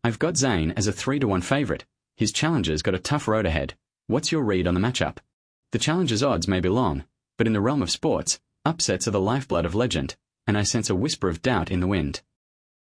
I've got Zane as a 3-1 favourite. His challenger's got a tough road ahead. What's your read on the matchup? The challenger's odds may be long, but in the realm of sports, upsets are the lifeblood of legend, and I sense a whisper of doubt in the wind.